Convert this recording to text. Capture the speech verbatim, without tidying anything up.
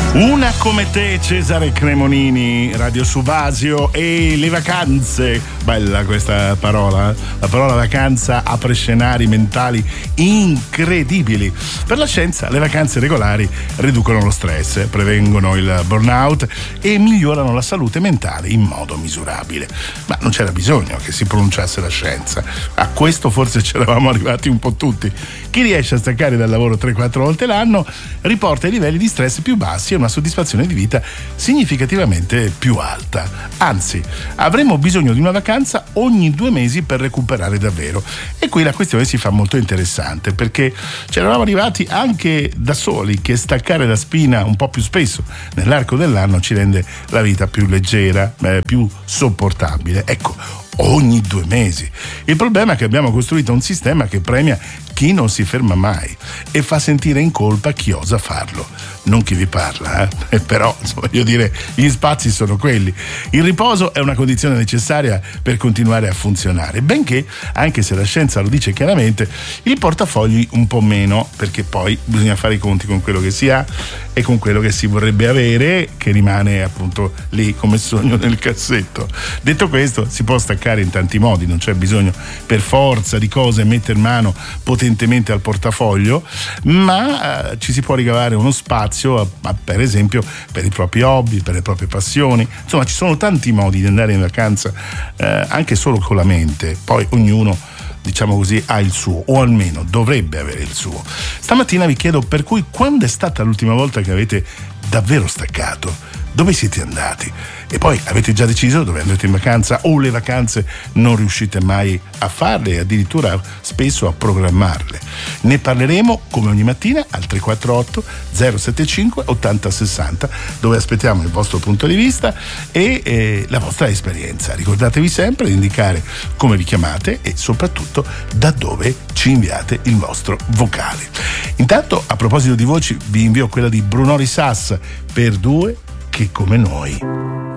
Una come te, Cesare Cremonini, Radio Subasio. E le vacanze, bella questa parola, la parola vacanza apre scenari mentali incredibili. Per la scienza le vacanze regolari riducono lo stress, prevengono il burnout e migliorano la salute mentale in modo misurabile. Ma non c'era bisogno che si pronunciasse la scienza, a questo forse ci eravamo arrivati un po' tutti. Chi riesce a staccare dal lavoro tre quattro volte l'anno riporta i livelli di stress più bassi e una soddisfazione di vita significativamente più alta. Anzi, avremmo bisogno di una vacanza ogni due mesi per recuperare davvero. E qui la questione si fa molto interessante, perché ci eravamo arrivati anche da soli che staccare la spina un po' più spesso nell'arco dell'anno ci rende la vita più leggera, eh, più sopportabile. Ecco, ogni due mesi. Il problema è che abbiamo costruito un sistema che premia chi non si ferma mai e fa sentire in colpa chi osa farlo. Non chi vi parla, eh? Però, voglio dire, gli spazi sono quelli. Il riposo è una condizione necessaria per continuare a funzionare, benché, anche se la scienza lo dice chiaramente, il portafogli un po' meno, perché poi bisogna fare i conti con quello che si ha e con quello che si vorrebbe avere, che rimane appunto lì come sogno nel cassetto. Detto questo, si può staccare in tanti modi, non c'è bisogno per forza di cose mettere mano potentemente al portafoglio, ma eh, ci si può ricavare uno spazio a, a, per esempio per i propri hobby, per le proprie passioni. Insomma, ci sono tanti modi di andare in vacanza, eh, anche solo con la mente. Poi ognuno, diciamo così, ha il suo, o almeno dovrebbe avere il suo. Stamattina vi chiedo, per cui, quando è stata l'ultima volta che avete davvero staccato? Dove siete andati? E poi avete già deciso dove andate in vacanza, o le vacanze non riuscite mai a farle e addirittura spesso a programmarle? Ne parleremo come ogni mattina al tre quattro otto zero sette cinque ottanta sessanta, dove aspettiamo il vostro punto di vista e eh, la vostra esperienza. Ricordatevi sempre di indicare come vi chiamate e soprattutto da dove ci inviate il vostro vocale. Intanto, a proposito di voci, vi invio quella di Bruno Risas, Per due che come noi.